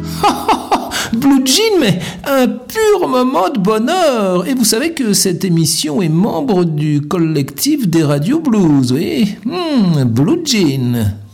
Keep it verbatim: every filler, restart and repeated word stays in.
Blue Jean, mais un pur moment de bonheur. Et vous savez que cette émission est membre du collectif des radios blues, oui. Hmm, Blue Jean.